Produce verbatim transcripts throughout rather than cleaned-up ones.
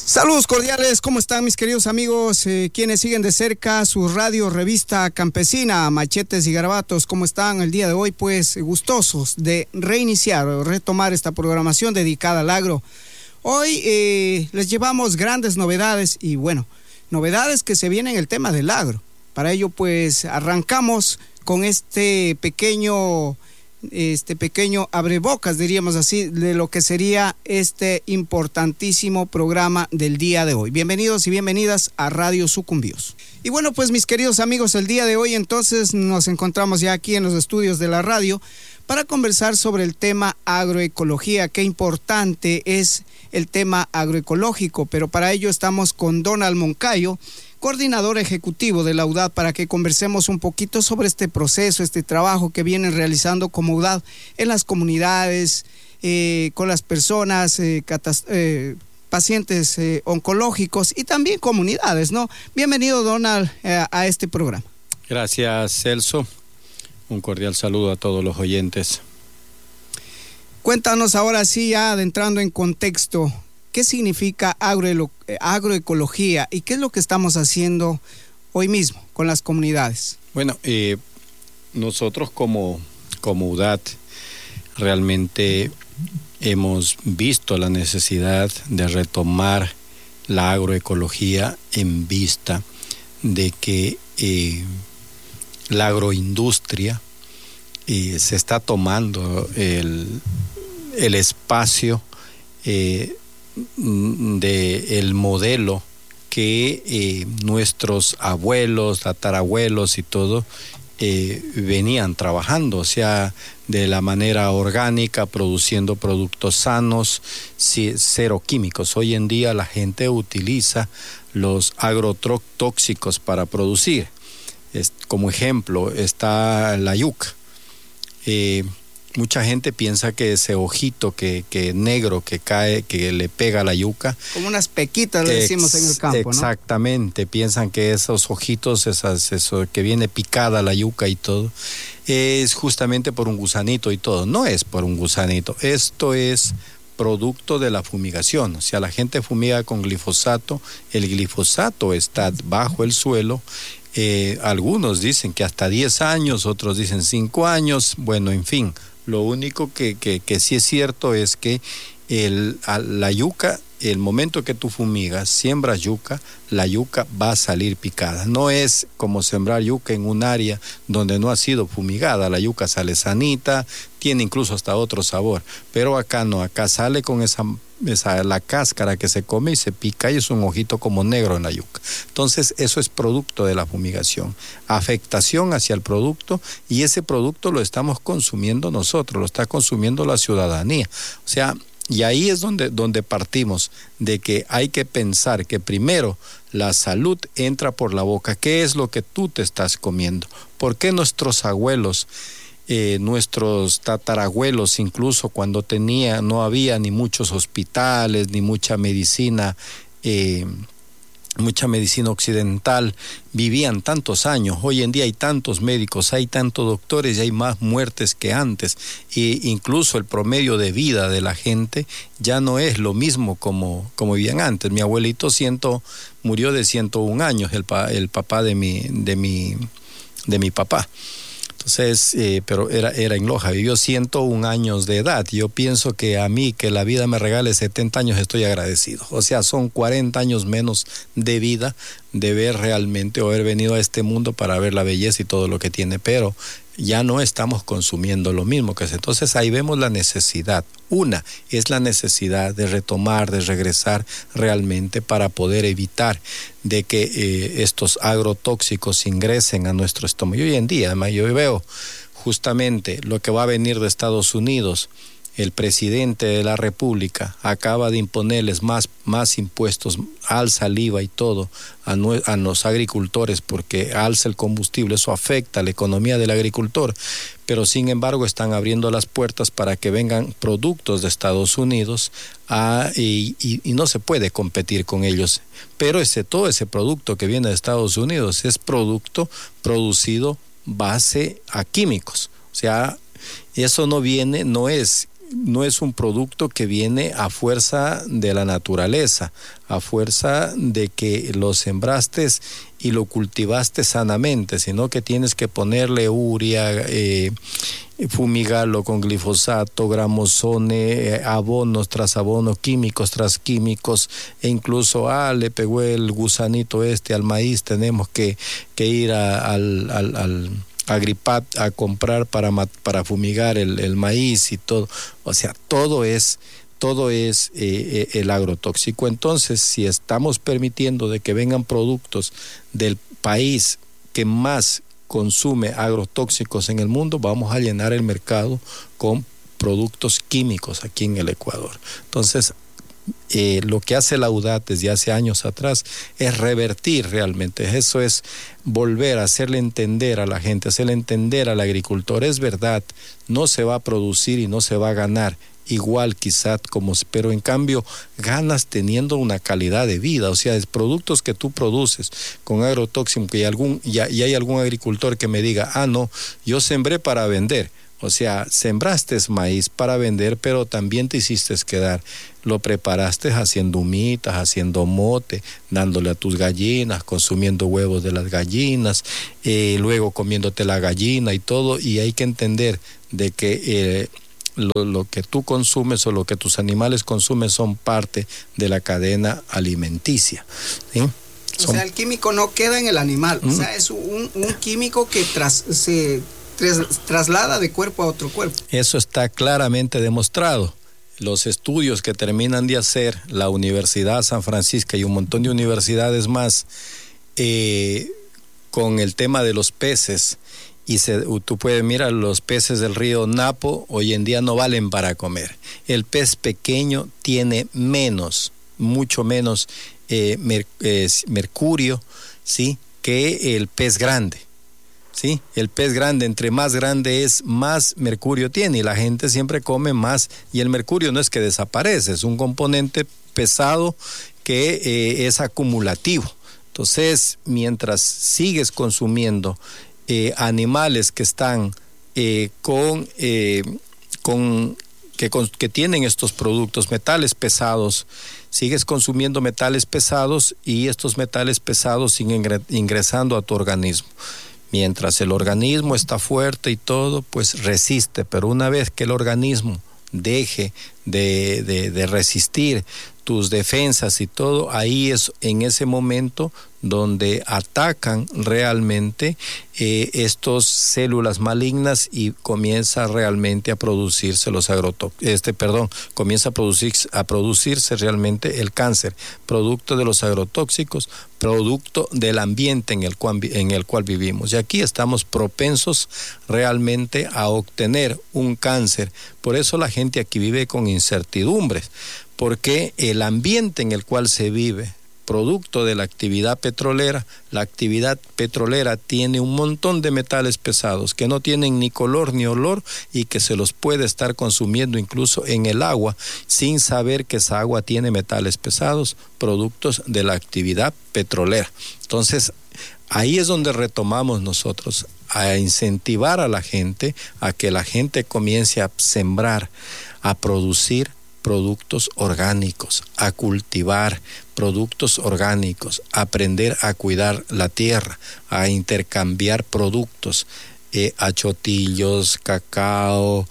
Saludos cordiales, ¿cómo están mis queridos amigos? Eh, quienes siguen de cerca su radio revista campesina, Machetes y Garabatos, ¿cómo están el día de hoy? Pues gustosos de reiniciar o retomar esta programación dedicada al agro. Hoy eh, les llevamos grandes novedades y bueno, novedades que se vienen en el tema del agro. Para ello pues arrancamos con este pequeño... este pequeño abrebocas, diríamos así, de lo que sería este importantísimo programa del día de hoy. Bienvenidos y bienvenidas a Radio Sucumbíos. Y bueno, pues mis queridos amigos, el día de hoy entonces nos encontramos ya aquí en los estudios de la radio para conversar sobre el tema agroecología. Qué importante es el tema agroecológico, pero para ello estamos con Donald Moncayo, coordinador ejecutivo de la U D A D, para que conversemos un poquito sobre este proceso, este trabajo que vienen realizando como U D A D en las comunidades, eh, con las personas, eh, catas, eh, pacientes eh, oncológicos y también comunidades, ¿no? Bienvenido, Donald, eh, a este programa. Gracias, Celso. Un cordial saludo a todos los oyentes. Cuéntanos ahora sí, ya adentrando en contexto, ¿qué significa agro, agroecología y qué es lo que estamos haciendo hoy mismo con las comunidades? Bueno, eh, nosotros como, como U D A D realmente hemos visto la necesidad de retomar la agroecología en vista de que eh, la agroindustria eh, se está tomando el, el espacio eh, de el modelo que eh, nuestros abuelos, tatarabuelos y todo eh, venían trabajando, o sea, de la manera orgánica, produciendo productos sanos, cero químicos. Hoy en día la gente utiliza los agrotóxicos para producir. Es, como ejemplo está la yuca. Eh, Mucha gente piensa que ese ojito que, que negro que cae, que le pega a la yuca. Como unas pequitas le decimos en el campo, ¿no? Exactamente, piensan que esos ojitos, esas, eso que viene picada la yuca y todo, es justamente por un gusanito y todo. No es por un gusanito, esto es producto de la fumigación. O sea, la gente fumiga con glifosato, el glifosato está bajo el suelo. Eh, algunos dicen que hasta diez años, otros dicen cinco años, bueno, en fin. Lo único que, que, que sí es cierto es que el, la yuca, el momento que tú fumigas, siembras yuca, la yuca va a salir picada. No es como sembrar yuca en un área donde no ha sido fumigada. La yuca sale sanita, tiene incluso hasta otro sabor. Pero acá no, acá sale con esa, esa la cáscara que se come y se pica y es un ojito como negro en la yuca. Entonces eso es producto de la fumigación. Afectación hacia el producto y ese producto lo estamos consumiendo nosotros, lo está consumiendo la ciudadanía. O sea, y ahí es donde, donde partimos, de que hay que pensar que primero la salud entra por la boca. ¿Qué es lo que tú te estás comiendo? ¿Por qué nuestros abuelos, eh, nuestros tatarabuelos, incluso cuando tenía, no había ni muchos hospitales, ni mucha medicina, eh, mucha medicina occidental, vivían tantos años? Hoy en día hay tantos médicos, hay tantos doctores y hay más muertes que antes, e incluso el promedio de vida de la gente ya no es lo mismo como, como vivían antes. Mi abuelito ciento, murió de ciento un años, el, pa, el papá de mi, de mi, de mi papá. Entonces, eh, pero era, era en Loja, vivió ciento un años de edad. Yo pienso que a mí, que la vida me regale setenta años, estoy agradecido. O sea, son cuarenta años menos de vida de ver realmente o haber venido a este mundo para ver la belleza y todo lo que tiene, pero ya no estamos consumiendo lo mismo que es. Entonces ahí vemos la necesidad. Una es la necesidad de retomar, de regresar realmente para poder evitar de que eh, estos agrotóxicos ingresen a nuestro estómago. Y hoy en día, además, yo veo justamente lo que va a venir de Estados Unidos. El presidente de la República acaba de imponerles más, más impuestos, alza el I V A y todo a, nue- a los agricultores porque alza el combustible, eso afecta a la economía del agricultor, pero sin embargo están abriendo las puertas para que vengan productos de Estados Unidos a, y, y, y no se puede competir con ellos. Pero ese, todo ese producto que viene de Estados Unidos es producto producido base a químicos, o sea, eso no viene, no es no es un producto que viene a fuerza de la naturaleza, a fuerza de que lo sembraste y lo cultivaste sanamente, sino que tienes que ponerle urea, eh, fumigarlo con glifosato, gramosone, eh, abonos tras abonos, químicos tras químicos, e incluso, ah, le pegó el gusanito este al maíz, tenemos que, que ir a, al, al, al Agripat a comprar para, para fumigar el, el maíz y todo. O sea, todo es, todo es eh, el agrotóxico. Entonces, si estamos permitiendo de que vengan productos del país que más consume agrotóxicos en el mundo, vamos a llenar el mercado con productos químicos aquí en el Ecuador. Entonces, Eh, lo que hace la U D A T desde hace años atrás es revertir realmente, eso es volver a hacerle entender a la gente, hacerle entender al agricultor, es verdad, no se va a producir y no se va a ganar igual quizás como, pero en cambio ganas teniendo una calidad de vida, o sea, es productos que tú produces con agrotóxicos y, algún, y, y hay algún agricultor que me diga, ah no, yo sembré para vender. O sea, sembraste maíz para vender, pero también te hiciste quedar. Lo preparaste haciendo humitas, haciendo mote, dándole a tus gallinas, consumiendo huevos de las gallinas, eh, luego comiéndote la gallina y todo. Y hay que entender de que eh, lo, lo que tú consumes o lo que tus animales consumen son parte de la cadena alimenticia, ¿sí? O sea, el químico no queda en el animal. Mm. O sea, es un, un químico que tras, se... traslada de cuerpo a otro cuerpo. Eso está claramente demostrado. Los estudios que terminan de hacer la Universidad San Francisco y un montón de universidades más eh, con el tema de los peces, y se, tú puedes mirar los peces del río Napo, hoy en día no valen para comer. El pez pequeño tiene menos, mucho menos eh, mer, eh, mercurio, ¿sí?, que el pez grande. Sí, el pez grande, entre más grande es, más mercurio tiene, y la gente siempre come más, y el mercurio no es que desaparece, es un componente pesado que eh, es acumulativo. Entonces, mientras sigues consumiendo eh, animales que están eh, con, eh, con, que, con, que tienen estos productos, metales pesados, sigues consumiendo metales pesados y estos metales pesados siguen ingresando a tu organismo. Mientras el organismo está fuerte y todo, pues resiste, pero una vez que el organismo deje de, de, de resistir tus defensas y todo, ahí es en ese momento donde atacan realmente eh, estas células malignas y comienza realmente a producirse los agrotóxicos, este, perdón, comienza a, producir, a producirse realmente el cáncer, producto de los agrotóxicos, producto del ambiente en el cual, en el cual vivimos. Y aquí estamos propensos realmente a obtener un cáncer. Por eso la gente aquí vive con incertidumbres, porque el ambiente en el cual se vive, producto de la actividad petrolera, la actividad petrolera tiene un montón de metales pesados que no tienen ni color ni olor y que se los puede estar consumiendo incluso en el agua sin saber que esa agua tiene metales pesados, productos de la actividad petrolera. Entonces, ahí es donde retomamos nosotros a incentivar a la gente, a que la gente comience a sembrar, a producir productos orgánicos, a cultivar productos orgánicos, a aprender a cuidar la tierra, a intercambiar productos, eh, achotillos, cacao,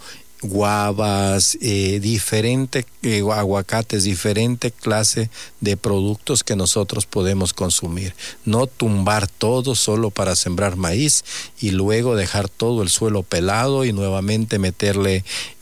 guavas, eh, diferentes eh, aguacates, diferente clase de productos que nosotros podemos consumir. No tumbar todo solo para sembrar maíz y luego dejar todo el suelo pelado y nuevamente meterle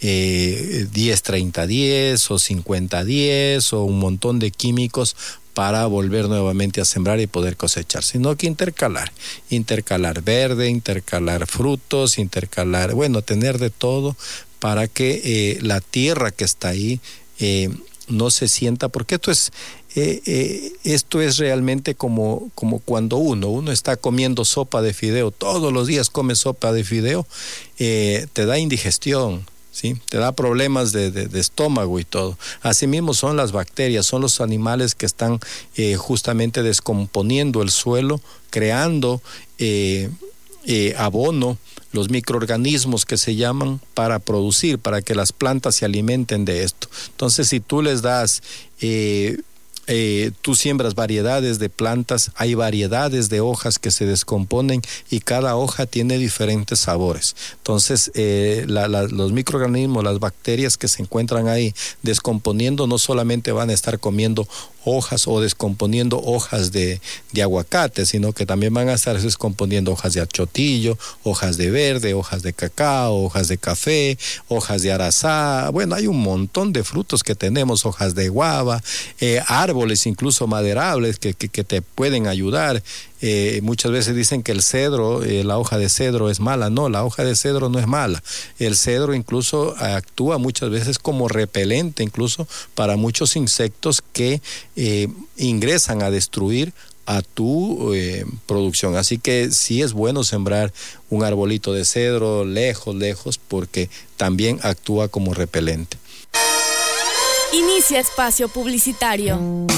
eh, diez treinta diez o cincuenta diez o un montón de químicos para volver nuevamente a sembrar y poder cosechar, sino que intercalar, intercalar verde, intercalar frutos, intercalar, bueno, tener de todo para que eh, la tierra que está ahí eh, no se sienta, porque esto es, eh, eh, esto es realmente como, como cuando uno, uno está comiendo sopa de fideo, todos los días come sopa de fideo, eh, te da indigestión, ¿sí? Te da problemas de, de, de estómago y todo. Asimismo son las bacterias, son los animales que están eh, justamente descomponiendo el suelo, creando eh, eh, abono, los microorganismos que se llaman para producir, para que las plantas se alimenten de esto. Entonces, si tú les das... Eh, Eh, tú siembras variedades de plantas, hay variedades de hojas que se descomponen y cada hoja tiene diferentes sabores. Entonces, eh, la, la, los microorganismos, las bacterias que se encuentran ahí descomponiendo, no solamente van a estar comiendo hojas o descomponiendo hojas de, de aguacate, sino que también van a estar descomponiendo hojas de achotillo, hojas de verde, hojas de cacao, hojas de café, hojas de arazá. Bueno, hay un montón de frutos que tenemos, hojas de guava, eh, árboles incluso maderables que, que, que te pueden ayudar. Eh, muchas veces dicen que el cedro, eh, la hoja de cedro es mala. No, la hoja de cedro no es mala. El cedro incluso actúa muchas veces como repelente, incluso para muchos insectos que eh, ingresan a destruir a tu eh, producción. Así que sí es bueno sembrar un arbolito de cedro lejos, lejos, porque también actúa como repelente. Inicia espacio publicitario.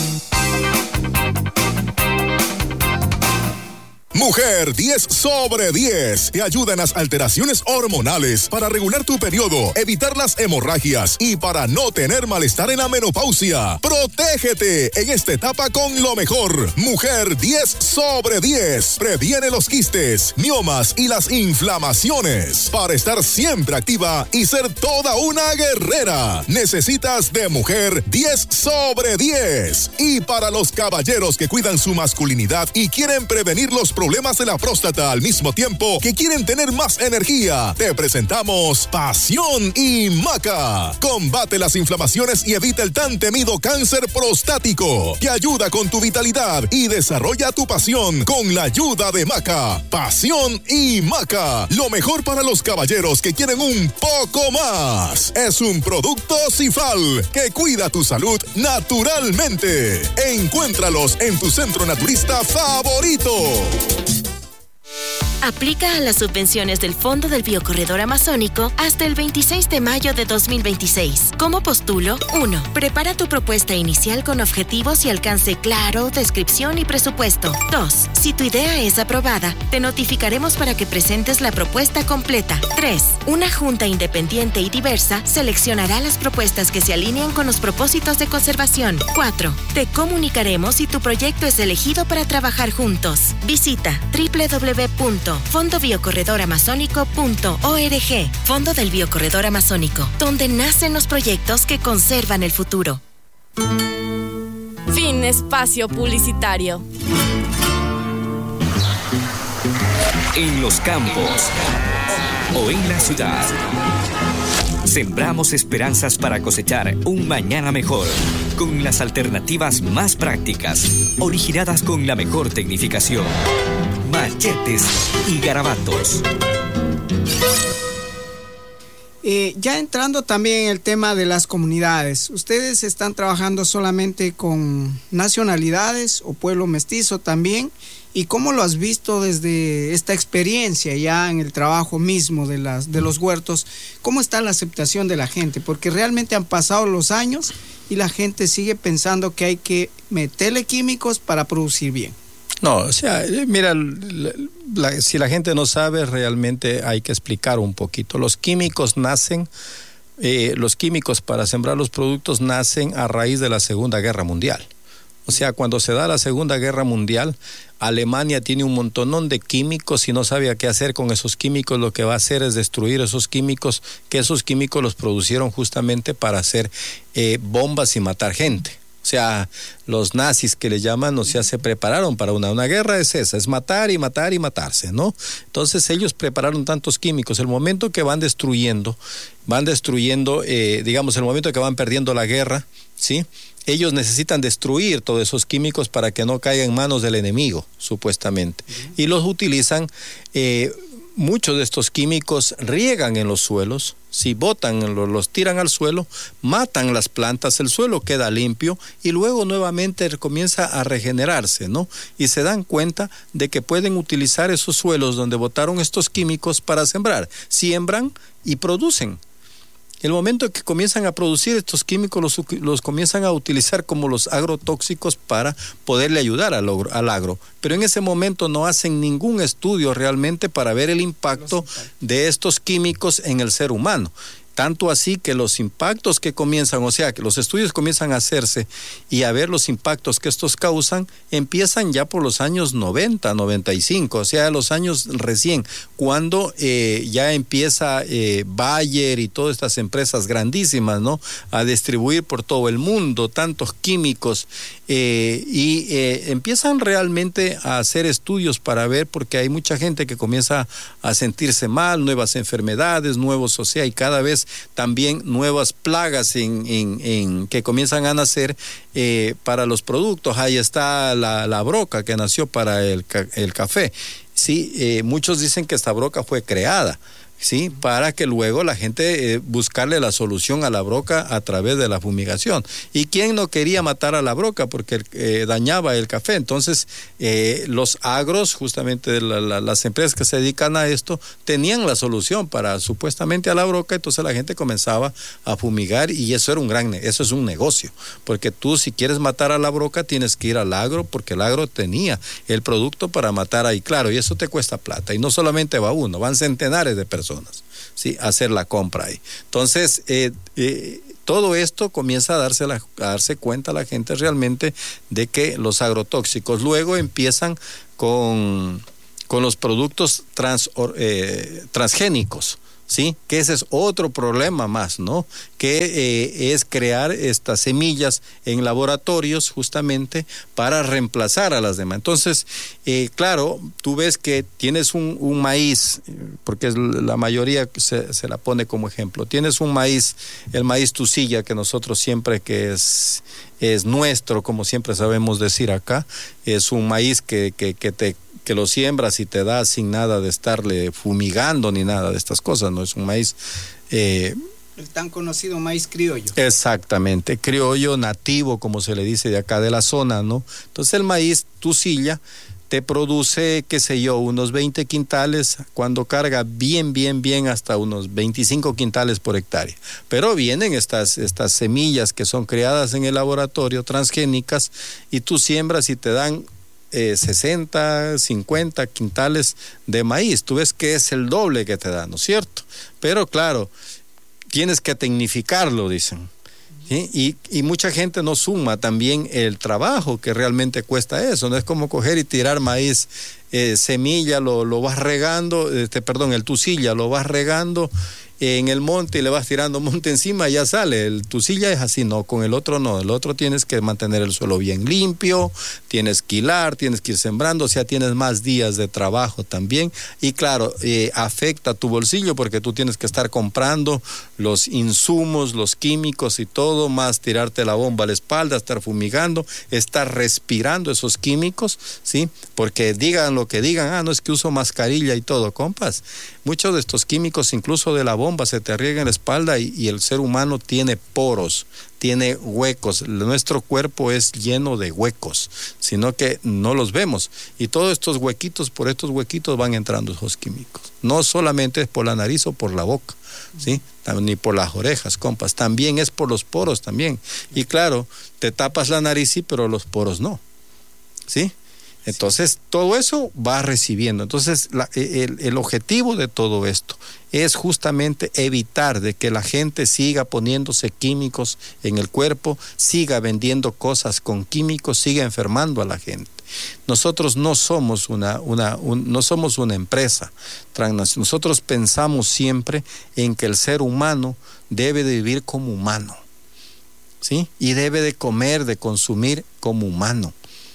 Mujer diez sobre diez te ayuda en las alteraciones hormonales para regular tu periodo, evitar las hemorragias y para no tener malestar en la menopausia. Protégete en esta etapa con lo mejor. Mujer diez sobre diez previene los quistes, miomas y las inflamaciones para estar siempre activa y ser toda una guerrera. Necesitas de Mujer diez sobre diez. Y para los caballeros que cuidan su masculinidad y quieren prevenir los problemas problemas de la próstata al mismo tiempo que quieren tener más energía, te presentamos Pasión y Maca. Combate las inflamaciones y evita el tan temido cáncer prostático. Te ayuda con tu vitalidad y desarrolla tu pasión con la ayuda de Maca. Pasión y Maca. Lo mejor para los caballeros que quieren un poco más. Es un producto Cifal que cuida tu salud naturalmente. Encuéntralos en tu centro naturista favorito. Aplica a las subvenciones del Fondo del Biocorredor Amazónico hasta el veintiséis de mayo de dos mil veintiséis. ¿Cómo postulo? uno. Prepara tu propuesta inicial con objetivos y alcance claro, descripción y presupuesto. dos. Si tu idea es aprobada, te notificaremos para que presentes la propuesta completa. tres. Una junta independiente y diversa seleccionará las propuestas que se alinean con los propósitos de conservación. cuatro. Te comunicaremos si tu proyecto es elegido para trabajar juntos. Visita doble u doble u doble u punto fondo biocorredor amazónico punto org. Fondo del Biocorredor Amazónico, donde nacen los proyectos que conservan el futuro. Fin espacio publicitario. En los campos o en la ciudad, sembramos esperanzas para cosechar un mañana mejor, con las alternativas más prácticas, originadas con la mejor tecnificación. Machetes y garabatos. Eh, ya entrando también en el tema de las comunidades, ¿ustedes están trabajando solamente con nacionalidades o pueblo mestizo también? ¿Y cómo lo has visto desde esta experiencia ya en el trabajo mismo de, las, de los huertos? ¿Cómo está la aceptación de la gente? Porque realmente han pasado los años y la gente sigue pensando que hay que meterle químicos para producir bien. No, o sea, mira, la, la, si la gente no sabe, realmente hay que explicar un poquito. Los químicos nacen, eh, los químicos para sembrar los productos nacen a raíz de la Segunda Guerra Mundial. O sea, cuando se da la Segunda Guerra Mundial, Alemania tiene un montonón de químicos y no sabía qué hacer con esos químicos. Lo que va a hacer es destruir esos químicos, que esos químicos los producieron justamente para hacer eh, bombas y matar gente. O sea, los nazis que le llaman, o sea, se prepararon para una, una guerra es esa, es matar y matar y matarse, ¿no? Entonces ellos prepararon tantos químicos, el momento que van destruyendo, van destruyendo, eh, digamos, el momento que van perdiendo la guerra, ¿sí? Ellos necesitan destruir todos esos químicos para que no caigan en manos del enemigo, supuestamente. Uh-huh. Y los utilizan, eh, muchos de estos químicos riegan en los suelos, si botan, los, los tiran al suelo, matan las plantas, el suelo queda limpio y luego nuevamente comienza a regenerarse, ¿no? Y se dan cuenta de que pueden utilizar esos suelos donde botaron estos químicos para sembrar. Siembran y producen. El momento que comienzan a producir estos químicos, los, los comienzan a utilizar como los agrotóxicos para poderle ayudar al, al agro. Pero en ese momento no hacen ningún estudio realmente para ver el impacto de estos químicos en el ser humano. Tanto así que los impactos que comienzan, o sea, que los estudios comienzan a hacerse y a ver los impactos que estos causan, empiezan ya por los años noventa, noventa y cinco, o sea, los años recién, cuando eh, ya empieza eh, Bayer y todas estas empresas grandísimas, ¿no?, a distribuir por todo el mundo tantos químicos eh, y eh, empiezan realmente a hacer estudios para ver, porque hay mucha gente que comienza a sentirse mal, nuevas enfermedades, nuevos, o sea, y cada vez también nuevas plagas en, en, en que comienzan a nacer eh, para los productos. Ahí está la, la broca que nació para el, el café. Sí, eh, muchos dicen que esta broca fue creada, sí, para que luego la gente eh, buscarle la solución a la broca a través de la fumigación. ¿Y quién no quería matar a la broca? Porque eh, dañaba el café. Entonces, eh, los agros, justamente la, la, las empresas que se dedican a esto, tenían la solución para supuestamente a la broca. Entonces la gente comenzaba a fumigar y eso era un gran, eso es un negocio. Porque tú, si quieres matar a la broca, tienes que ir al agro, porque el agro tenía el producto para matar ahí. Claro, y eso te cuesta plata. Y no solamente va uno, van centenares de personas. Sí, hacer la compra ahí. Entonces, eh, eh, todo esto comienza a darse, la, a darse cuenta la gente realmente de que los agrotóxicos luego empiezan con, con los productos trans, eh, transgénicos. Sí, que ese es otro problema más, ¿no? Que eh, es crear estas semillas en laboratorios justamente para reemplazar a las demás. Entonces, eh, claro, tú ves que tienes un, un maíz, porque es la mayoría se, se la pone como ejemplo. Tienes un maíz, el maíz tusilla, que nosotros siempre que es, es nuestro, como siempre sabemos decir acá, es un maíz que, que, que te que lo siembras y te da sin nada de estarle fumigando ni nada de estas cosas, ¿no? Es un maíz... Eh, el tan conocido maíz criollo. Exactamente, criollo nativo, como se le dice de acá de la zona, ¿no? Entonces el maíz tusilla te produce, qué sé yo, unos veinte quintales, cuando carga bien, bien, bien, hasta unos veinticinco quintales por hectárea. Pero vienen estas, estas semillas que son creadas en el laboratorio, transgénicas, y tú siembras y te dan Eh, sesenta, cincuenta quintales de maíz. Tú ves que es el doble que te da, ¿no es cierto? Pero claro, tienes que tecnificarlo, dicen. ¿Sí? Y, y mucha gente no suma también el trabajo que realmente cuesta eso. No es como coger y tirar maíz, eh, semilla, lo, lo vas regando, este, perdón, el tusilla, lo vas regando en el monte y le vas tirando monte encima, ya sale. El tusilla es así, no, con el otro no. El otro tienes que mantener el suelo bien limpio, tienes que hilar, tienes que ir sembrando, o sea, tienes más días de trabajo también. Y claro, eh, afecta tu bolsillo porque tú tienes que estar comprando los insumos, los químicos y todo, más tirarte la bomba a la espalda, estar fumigando, estar respirando esos químicos, ¿sí? Porque digan lo que digan, ah, no es que uso mascarilla y todo, compas. Muchos de estos químicos, incluso de la bomba, se te riega en la espalda y, y el ser humano tiene poros, tiene huecos. Nuestro cuerpo es lleno de huecos, sino que no los vemos. Y todos estos huequitos, por estos huequitos van entrando esos químicos. No solamente es por la nariz o por la boca, ¿sí? Ni por las orejas, compas. También es por los poros también. Y claro, te tapas la nariz, sí, pero los poros no, ¿sí? Entonces, todo eso va recibiendo. Entonces, la, el, el objetivo de todo esto es justamente evitar de que la gente siga poniéndose químicos en el cuerpo, siga vendiendo cosas con químicos, siga enfermando a la gente. Nosotros no somos una, una, un, no somos una empresa transnacional. Nosotros pensamos siempre en que el ser humano debe de vivir como humano, ¿sí? Y debe de comer, de consumir como humano,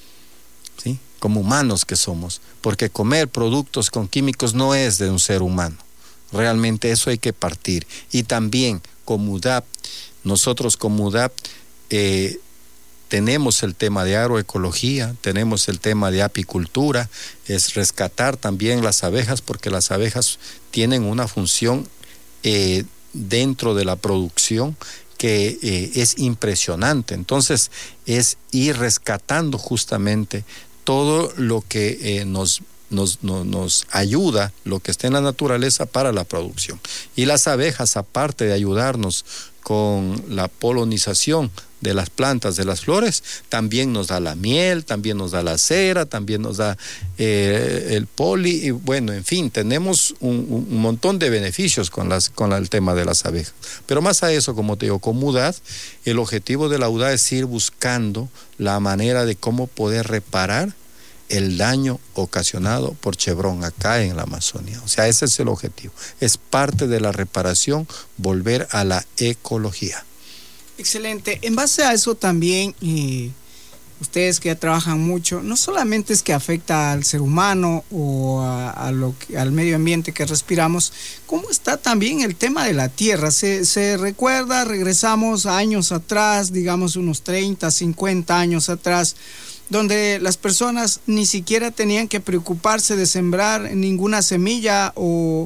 ¿sí? Como humanos que somos, porque comer productos con químicos no es de un ser humano. Realmente eso hay que partir. Y también como U D A P, nosotros como U D A P eh, tenemos el tema de agroecología, tenemos el tema de apicultura, es rescatar también las abejas, porque las abejas tienen una función eh, dentro de la producción que eh, es impresionante. Entonces es ir rescatando justamente todo lo que eh, nos nos, nos, nos ayuda lo que está en la naturaleza para la producción. Y las abejas, aparte de ayudarnos con la polinización de las plantas, de las flores, también nos da la miel, también nos da la cera, también nos da eh, el poli, y bueno, en fin, tenemos un, un montón de beneficios con, las, con el tema de las abejas. Pero más a eso, como te digo, como U D A D, el objetivo de la U D A D es ir buscando la manera de cómo poder reparar el daño ocasionado por Chevron acá en la Amazonía. O sea, ese es el objetivo. Es parte de la reparación, volver a la ecología. Excelente. En base a eso también, eh, ustedes que ya trabajan mucho, no solamente es que afecta al ser humano o a, a lo que, al medio ambiente que respiramos, ¿cómo está también el tema de la tierra? Se, se recuerda, regresamos a años atrás, digamos unos treinta, cincuenta años atrás, donde las personas ni siquiera tenían que preocuparse de sembrar ninguna semilla o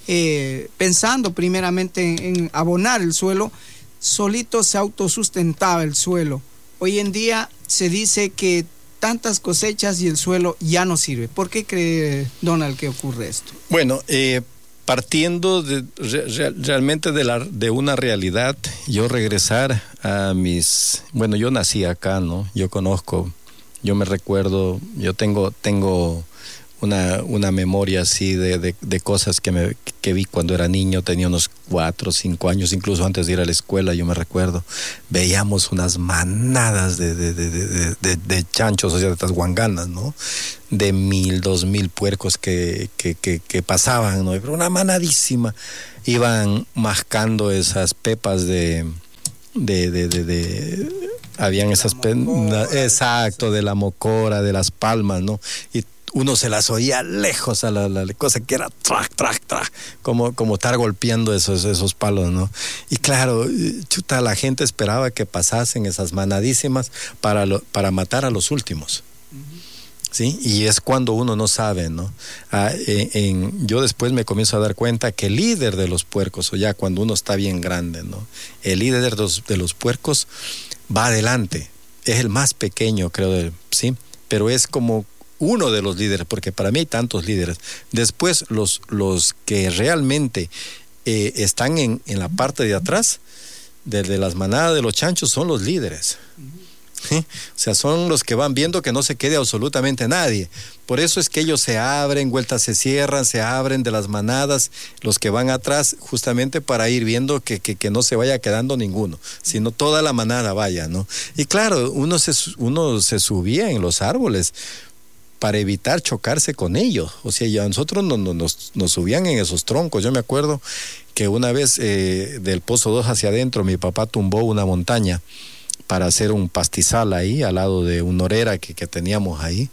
eh, pensando primeramente en, en abonar el suelo, solito se autosustentaba el suelo. Hoy en día se dice que tantas cosechas y el suelo ya no sirve. ¿Por qué cree Donald que ocurre esto? Bueno, eh, partiendo de, re, realmente de, la, de una realidad, yo regresar a mis... Bueno, yo nací acá, ¿no? Yo conozco, yo me recuerdo, yo tengo... tengo Una, una memoria así de, de, de cosas que, me, que vi cuando era niño, tenía unos cuatro o cinco años, incluso antes de ir a la escuela, yo me recuerdo, veíamos unas manadas de, de, de, de, de, de chanchos, o sea, de estas guanganas, ¿no? De mil, dos mil puercos que, que, que, que pasaban, ¿no? Pero una manadísima, iban mascando esas pepas de... de, de, de, de habían esas... Mocora, exacto, de la mocora, de las palmas, ¿no? Y uno se las oía lejos a la, la cosa que era trac, trac, trac, como, como estar golpeando esos, esos palos, ¿no? Y claro, chuta, la gente esperaba que pasasen esas manadísimas para, lo, para matar a los últimos. ¿Sí? Y es cuando uno no sabe, ¿no? Ah, en, en, yo después me comienzo a dar cuenta que el líder de los puercos, o ya cuando uno está bien grande, ¿no? El líder de los, de los puercos va adelante, es el más pequeño, creo, ¿sí? Pero es como uno de los líderes, porque para mí hay tantos líderes. Después, los, los que realmente eh, están en, en la parte de atrás, de, de las manadas de los chanchos, son los líderes. ¿Sí? O sea, son los que van viendo que no se quede absolutamente nadie. Por eso es que ellos se abren, vueltas se cierran, se abren de las manadas, los que van atrás, justamente para ir viendo que, que, que no se vaya quedando ninguno, sino toda la manada vaya, ¿no? Y claro, uno se, uno se subía en los árboles para evitar chocarse con ellos. O sea, ya nosotros no, no, nos, nos subían en esos troncos. Yo me acuerdo que una vez eh, del Pozo dos hacia adentro, mi papá tumbó una montaña para hacer un pastizal ahí, al lado de una horera que, que teníamos ahí.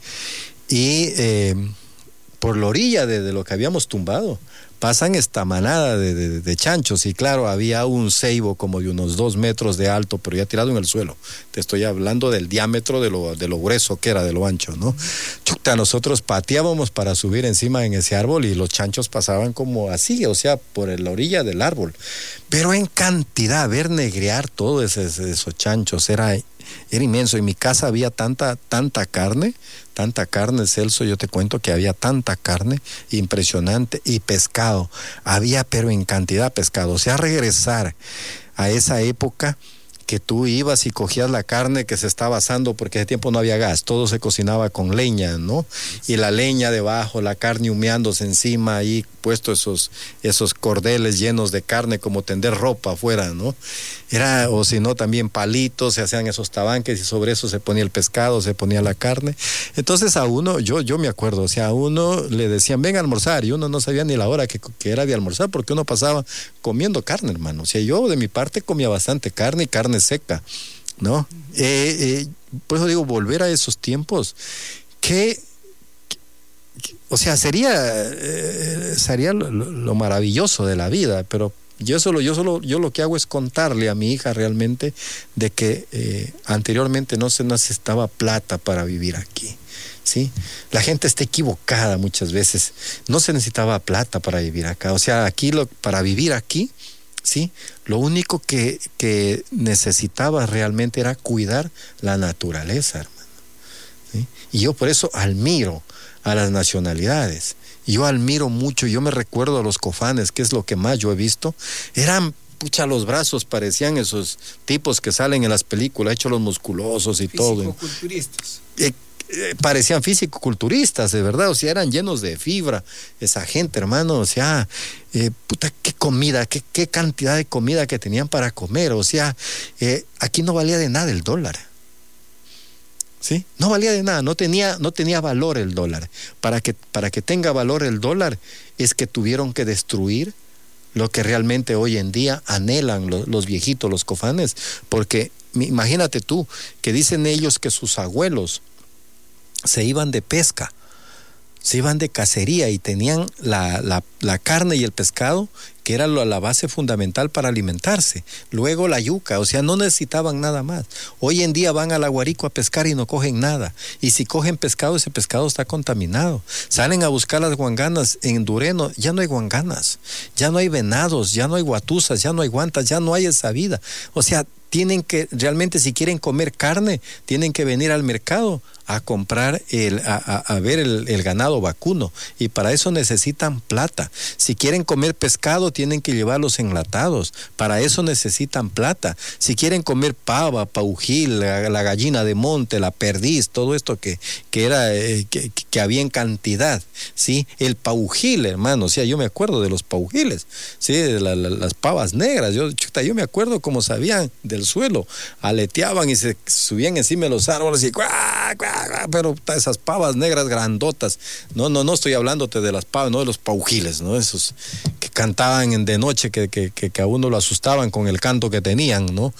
Y eh, por la orilla de, de lo que habíamos tumbado, pasan esta manada de, de, de chanchos, y claro, había un ceibo como de unos dos metros de alto, pero ya tirado en el suelo. Te estoy hablando del diámetro de lo, de lo grueso que era, de lo ancho, ¿no? Chuta, nosotros pateábamos para subir encima en ese árbol y los chanchos pasaban como así, o sea, por la orilla del árbol. Pero en cantidad, ver negrear todos esos, esos chanchos, era... Era inmenso. En mi casa había tanta, tanta carne, tanta carne, Celso, yo te cuento que había tanta carne, impresionante, y pescado. Había, pero en cantidad pescado. O sea, regresar a esa época que tú ibas y cogías la carne que se estaba asando, porque ese tiempo no había gas, todo se cocinaba con leña, ¿no? Y la leña debajo, la carne humeándose encima, ahí puesto esos, esos cordeles llenos de carne, como tender ropa afuera, ¿no? Era, o si no, también palitos, se hacían esos tabanques y sobre eso se ponía el pescado, se ponía la carne. Entonces a uno, yo, yo me acuerdo, o sea, a uno le decían, ven a almorzar, y uno no sabía ni la hora que, que era de almorzar, porque uno pasaba comiendo carne, hermano. O sea, yo de mi parte comía bastante carne y carne seca, ¿no? Eh, eh, por eso digo, volver a esos tiempos, que, que o sea, sería, eh, sería lo, lo maravilloso de la vida, pero yo solo, yo solo, yo lo que hago es contarle a mi hija realmente de que eh, anteriormente no se necesitaba plata para vivir aquí, ¿sí? La gente está equivocada muchas veces, no se necesitaba plata para vivir acá, o sea, aquí lo, para vivir aquí, ¿sí? Lo único que, que necesitaba realmente era cuidar la naturaleza, hermano. ¿sí? Y yo por eso admiro a las nacionalidades. Yo admiro mucho, yo me recuerdo a los cofanes, que es lo que más yo he visto. Eran, pucha, los brazos parecían esos tipos que salen en las películas, hechos los musculosos y todo. Físico-culturistas. Eh, eh, parecían físico-culturistas, de verdad, o sea, eran llenos de fibra, esa gente, hermano, o sea, eh, puta, qué comida, qué, qué cantidad de comida que tenían para comer, o sea, eh, aquí no valía de nada el dólar. ¿Sí? No valía de nada, no tenía, no tenía valor el dólar. Para que, para que tenga valor el dólar es que tuvieron que destruir lo que realmente hoy en día anhelan los, los viejitos, los cofanes, porque imagínate tú, que dicen ellos que sus abuelos se iban de pesca, se iban de cacería y tenían la, la, la carne y el pescado, que era la base fundamental para alimentarse. Luego la yuca, o sea, no necesitaban nada más. Hoy en día van a la Guarico a pescar y no cogen nada. Y si cogen pescado, ese pescado está contaminado. Salen a buscar las guanganas en Dureno, ya no hay guanganas, ya no hay venados, ya no hay guatuzas, ya no hay guantas, ya no hay esa vida. O sea, tienen que, realmente si quieren comer carne, tienen que venir al mercado a comprar, el, a, a, a ver el, el ganado vacuno, y para eso necesitan plata. Si quieren comer pescado, tienen que llevarlos enlatados, para eso necesitan plata. Si quieren comer pava, paujil, la, la gallina de monte, la perdiz, todo esto que, que era, eh, que, que había en cantidad, ¿sí? El paujil, hermano, o sea, yo me acuerdo de los paujiles, ¿sí? De la, la, las pavas negras, yo, chuta, yo me acuerdo cómo sabían del suelo, aleteaban y se subían encima de los árboles y ¡cuá, cuá! Pero esas pavas negras grandotas, no, no, no estoy hablándote de las pavas, no de los paujiles, ¿no? Esos que cantaban de noche, que, que, que a uno lo asustaban con el canto que tenían, ¿no?